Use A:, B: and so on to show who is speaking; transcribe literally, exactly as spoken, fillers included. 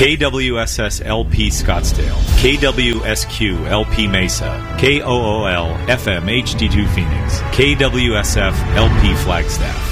A: K W S S L P Scottsdale, K W S Q L P Mesa, K O O L F M H D two Phoenix, K W S F L P Flagstaff.